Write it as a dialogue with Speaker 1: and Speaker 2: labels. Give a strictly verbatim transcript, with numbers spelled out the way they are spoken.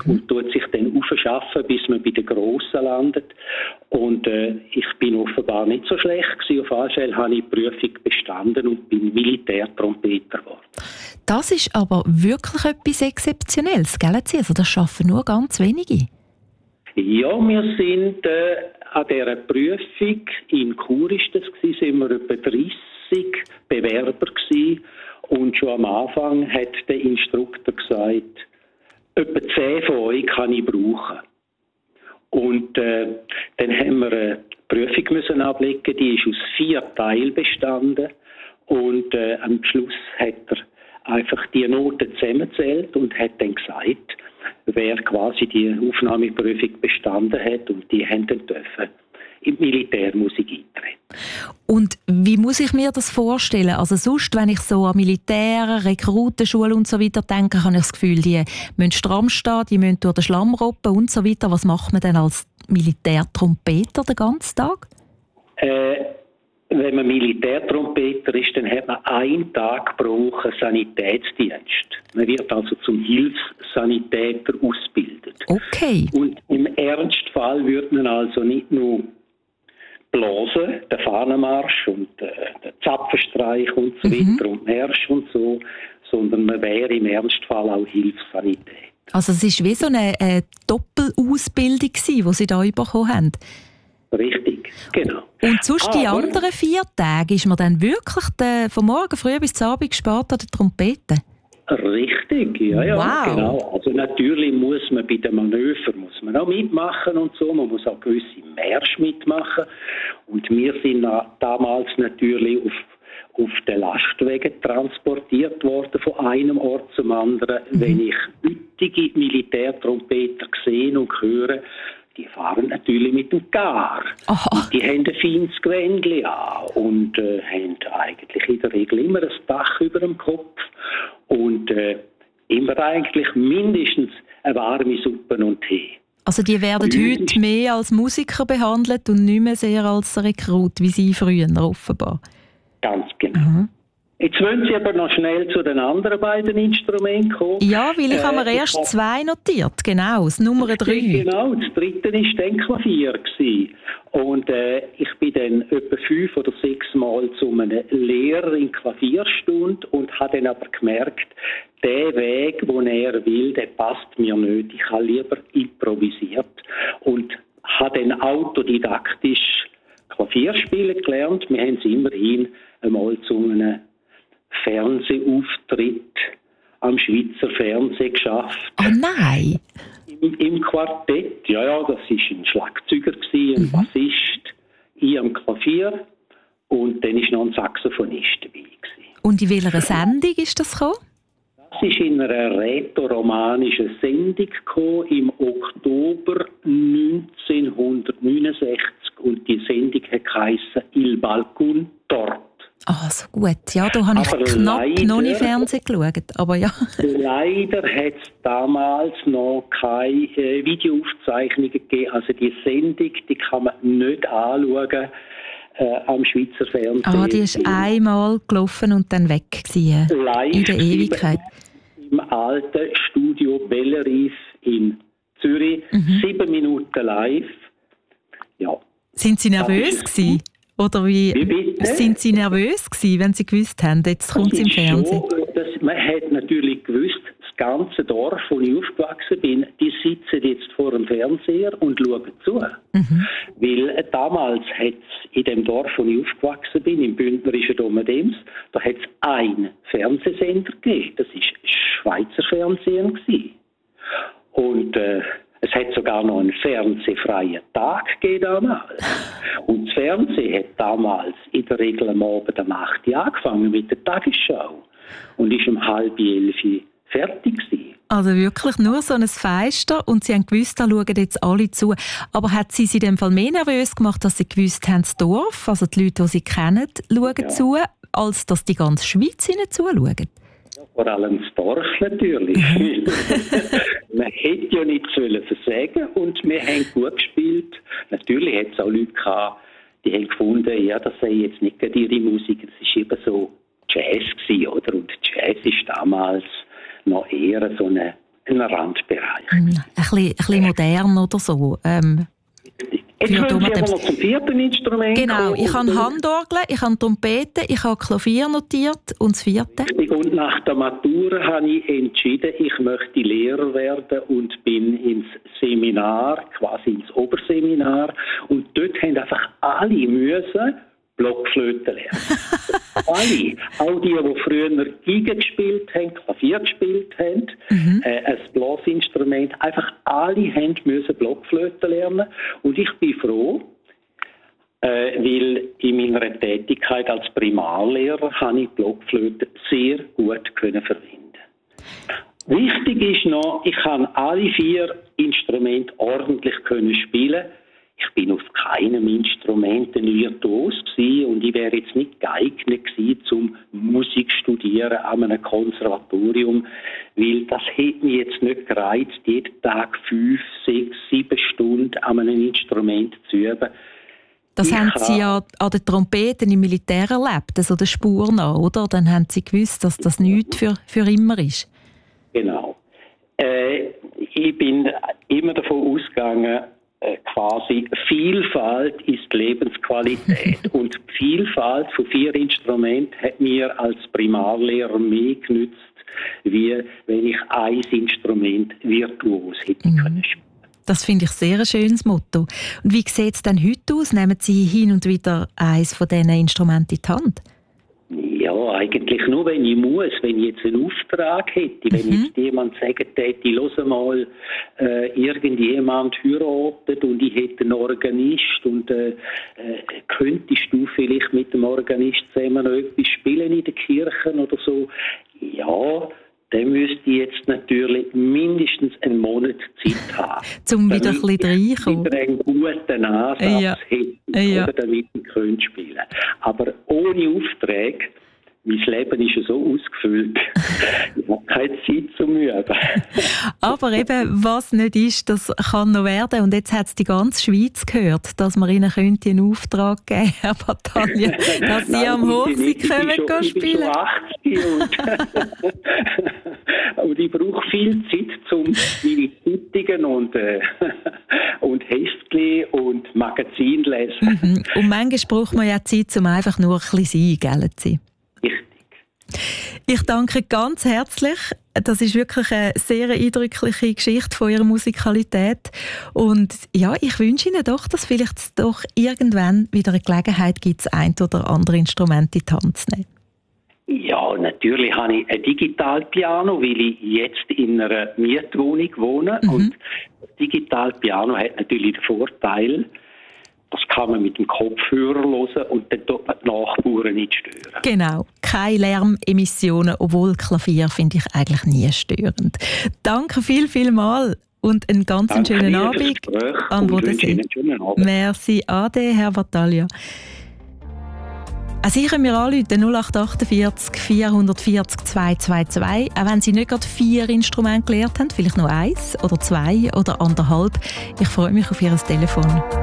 Speaker 1: mhm. und tut sich dann aufschaffen, bis man bei den Grossen landet. Und äh, ich bin offenbar nicht so schlecht gewesen. Auf alle Fälle habe ich die Prüfung bestanden und bin Militärtrompeter geworden.
Speaker 2: Das ist aber wirklich etwas Exzeptionelles, gell? Also das schaffen nur ganz wenige.
Speaker 1: Ja, wir sind äh, an dieser Prüfung, in Chur ist das gewesen, sind wir etwa dreissig Bewerber gewesen. Und schon am Anfang hat der Instruktor gesagt, etwa zehn von euch kann ich brauchen. Und äh, dann haben wir eine Prüfung müssen ablegen, die ist aus vier Teilen bestanden. Und äh, am Schluss hat er einfach die Noten zusammengezählt und hat dann gesagt, wer quasi die Aufnahmeprüfung bestanden hat, und die haben dann dürfen in die Militärmusik eintreten.
Speaker 2: Und wie muss ich mir das vorstellen? Also sonst, wenn ich so an Militär, Rekrutenschule und so weiter denke, habe ich das Gefühl, die müssen stramm stehen, die müssen durch den Schlamm roppen und so weiter. Was macht man denn als Militärtrompeter den ganzen Tag?
Speaker 1: Äh, wenn man Militärtrompeter ist, dann hat man einen Tag pro Woche Sanitätsdienst. Man wird also zum Hilfssanitäter ausgebildet.
Speaker 2: Okay.
Speaker 1: Und im Ernstfall wird man also nicht nur blasen, den Fahnenmarsch und äh, den Zapfenstreich und so
Speaker 2: mhm.
Speaker 1: weiter und Märsch und so, sondern man wäre im Ernstfall auch Hilfssanität.
Speaker 2: Also es war wie so eine äh, Doppelausbildung, die Sie da bekommen haben.
Speaker 1: Richtig, genau.
Speaker 2: Und sonst
Speaker 1: Aber,
Speaker 2: die anderen vier Tage ist man dann wirklich de, von morgen früh bis zum Abend gespart an der Trompete?
Speaker 1: Richtig, ja, ja,
Speaker 2: wow.
Speaker 1: genau. Also natürlich muss man bei den Manövern muss man auch mitmachen und so. Man muss auch gewisse Märsche mitmachen. Und wir sind damals natürlich auf, auf den Lastwagen transportiert worden von einem Ort zum anderen. Mhm. Wenn ich heutige Militärtrompeter sehe und höre, die fahren natürlich mit dem Gar. Die haben ein feines Gewändchen an und äh, haben eigentlich in der Regel immer ein Dach über dem Kopf und äh, immer eigentlich mindestens eine warme Suppe und Tee.
Speaker 2: Also die werden heute mehr als Musiker behandelt und nicht mehr sehr als Rekrut, wie Sie früher offenbar.
Speaker 1: Ganz genau.
Speaker 2: Mhm.
Speaker 1: Jetzt wollen Sie aber noch schnell zu den anderen beiden Instrumenten kommen.
Speaker 2: Ja, weil ich äh, habe mir
Speaker 1: ich
Speaker 2: erst
Speaker 1: hab...
Speaker 2: zwei notiert, genau, das Nummer drei.
Speaker 1: Genau, das dritte war dann Klavier. Und äh, ich bin dann etwa fünf oder sechs Mal zu einem Lehrer in Klavierstunde und habe dann aber gemerkt, der Weg, den er will, der passt mir nicht. Ich habe lieber improvisiert und habe dann autodidaktisch Klavier spielen gelernt. Wir haben es immerhin einmal zu einem Fernsehauftritt am Schweizer Fernsehen geschafft.
Speaker 2: Oh nein!
Speaker 1: Im, im Quartett, ja, ja, das war ein Schlagzeuger, ein mhm. Bassist, ich am Klavier und dann war noch ein Saxophonist dabei.
Speaker 2: Und in welcher Sendung ist das gekommen?
Speaker 1: Das ist in einer rätoromanischen Sendung gekommen, im Oktober neunzehnhundertneunundsechzig und die Sendung hat geheissen Il Balcon dort.
Speaker 2: Ah, so gut. Ja, da habe ich aber knapp leider, noch nicht Fernsehen geschaut, aber ja.
Speaker 1: Leider hat es damals noch keine äh, Videoaufzeichnungen gegeben. Also die Sendung, die kann man nicht anschauen äh, am Schweizer Fernsehen.
Speaker 2: Ah, die ist einmal gelaufen und dann weg gewesen,
Speaker 1: live
Speaker 2: in der Ewigkeit.
Speaker 1: Im alten Studio Bellerive in Zürich. Mhm. Sieben Minuten live. Ja.
Speaker 2: Sind Sie nervös gewesen? Oder wie, wie sind Sie nervös gewesen, wenn Sie gewusst haben, jetzt kommt es im Fernsehen?
Speaker 1: Schon, das, man hat natürlich gewusst, das ganze Dorf, wo ich aufgewachsen bin, die sitzen jetzt vor dem Fernseher und schauen zu. Mhm. Weil äh, damals hat es in dem Dorf, wo ich aufgewachsen bin, im bündnerischen Domadems, da hat es einen Fernsehsender gegeben. Das war Schweizer Fernsehen gewesen. Und äh, es hat sogar noch einen fernsehfreien Tag gegeben damals. Und das Fernsehen hat damals in der Regel am Abend um acht Uhr angefangen mit der Tagesschau und ist um halb elf fertig gewesen.
Speaker 2: Also wirklich nur so ein Feister und Sie haben gewusst, da schauen jetzt alle zu. Aber hat Sie in dem Fall mehr nervös gemacht, dass Sie gewusst haben, das Dorf, also die Leute, die Sie kennen, schauen ja. zu, als dass die ganze Schweiz ihnen zuschaut?
Speaker 1: Vor allem das Dorf natürlich. Man hätte ja nicht versagen und wir haben gut gespielt. Natürlich hat es auch Leute gehabt, die haben gefunden, ja, das sei jetzt nicht gerade ihre Musik, das war eben so Jazz gewesen, oder? Und Jazz ist damals noch eher so eine ein Randbereich.
Speaker 2: Mm, ein, bisschen, ein bisschen modern oder so. Ähm,
Speaker 1: Jetzt wollen Sie aber noch zum vierten Instrument.
Speaker 2: Genau,
Speaker 1: kommen.
Speaker 2: ich habe Handorgel, ich habe Trompete, ich habe Klavier notiert und das vierte.
Speaker 1: Und nach der Matura habe ich entschieden, ich möchte Lehrer werden und bin ins Seminar, quasi ins Oberseminar. Und dort haben einfach alle müssen Blockflöte lernen. Alle. Auch die, die früher Geige gespielt haben, Klavier gespielt haben, mhm. äh, ein Blasinstrument. Einfach alle haben müssen Blockflöte lernen. Und ich bin froh, äh, weil in meiner Tätigkeit als Primarlehrer habe ich Blockflöte sehr gut können verwenden. Wichtig ist noch, ich kann alle vier Instrumente ordentlich können spielen. Ich bin auf keinem Instrument ein Virtuos gewesen und ich wäre jetzt nicht geeignet gewesen, zum Musik studieren an einem Konservatorium, weil das hätte mich jetzt nicht gereizt, jeden Tag fünf, sechs, sieben Stunden an einem Instrument zu üben.
Speaker 2: Das ich haben Sie ja an den Trompeten im Militär erlebt, also der Spur nach, oder? Dann haben Sie gewusst, dass das nichts für, für immer ist.
Speaker 1: Genau. Äh, ich bin immer davon ausgegangen, quasi Vielfalt ist Lebensqualität und die Vielfalt von vier Instrumenten hat mir als Primarlehrer mehr genützt, wie wenn ich ein Instrument virtuos hätte mhm. können spielen.
Speaker 2: Das finde ich sehr ein schönes Motto. Und wie sieht es denn heute aus? Nehmen Sie hin und wieder eines von diesen Instrumenten in die Hand?
Speaker 1: Ja, eigentlich nur, wenn ich muss, wenn ich jetzt einen Auftrag hätte, wenn mhm. jetzt jemand sagt, hätte, höre mal, äh, irgendjemand heiratet und ich hätte einen Organist und äh, äh, könntest du vielleicht mit dem Organist zusammen noch etwas spielen in der Kirche oder so? Ja, dann müsste ich jetzt natürlich mindestens einen Monat Zeit haben.
Speaker 2: Zum wieder ein bisschen reinkommen.
Speaker 1: Damit ich einen guten Ansatz
Speaker 2: ja.
Speaker 1: hätte,
Speaker 2: ja.
Speaker 1: oder damit ich könnte spielen. Aber ohne Aufträge, mein Leben ist ja so ausgefüllt, ich habe keine Zeit zum Üben.
Speaker 2: Aber eben, was nicht ist, das kann noch werden. Und jetzt hat es die ganze Schweiz gehört, dass man ihnen könnte einen Auftrag geben könnte, Herr Battaglia, dass sie am Hof kommen schon, spielen. Ich bin schon achtzig
Speaker 1: und, und ich brauche viel Zeit, um meine Zeitungen und, äh, und Heftchen und Magazin zu lesen.
Speaker 2: Mhm. Und manchmal braucht man ja Zeit, um einfach nur ein bisschen sein, gell? Ich danke ganz herzlich. Das ist wirklich eine sehr eindrückliche Geschichte von Ihrer Musikalität. Und ja, ich wünsche Ihnen doch, dass vielleicht doch irgendwann wieder eine Gelegenheit gibt, das ein oder andere Instrument in die Hand zu nehmen.
Speaker 1: Ja, natürlich habe ich ein Digitalpiano, weil ich jetzt in einer Mietwohnung wohne. Mhm. Und das Digitalpiano hat natürlich den Vorteil, das kann man mit dem Kopfhörer hören und dann tut man die Nachbarn nicht stören.
Speaker 2: Genau, keine Lärmemissionen, obwohl Klavier finde ich eigentlich nie störend. Danke viel, viel mal und einen ganz Danke schönen Abend an Bodensee. Merci, ade, Herr Battaglia. Also Sie können mir anrufen, null acht achtundvierzig vierhundertvierzig zweihundertzweiundzwanzig, auch wenn Sie nicht gerade vier Instrumente gelernt haben, vielleicht noch eins oder zwei oder anderthalb. Ich freue mich auf Ihr Telefon.